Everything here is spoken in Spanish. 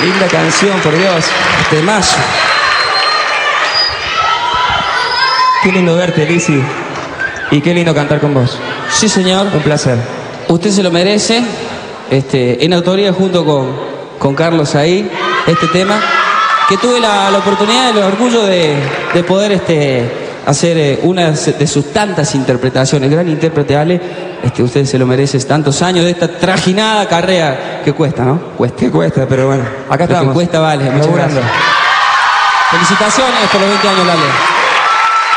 linda canción, por Dios. Temazo. Qué lindo verte, Lizzy. Y qué lindo cantar con vos. Sí, señor. Un placer. Usted se lo merece. En autoría junto con Carlos ahí, este tema, que tuve la oportunidad y el orgullo de poder hacer una de sus tantas interpretaciones. Gran intérprete, Ale. Usted se lo merece, tantos años de esta trajinada carrera que cuesta, ¿no? Cuesta. Que cuesta, pero bueno, acá estamos. Lo que cuesta vale. Muchas gracias. Felicitaciones por los 20 años, Ale.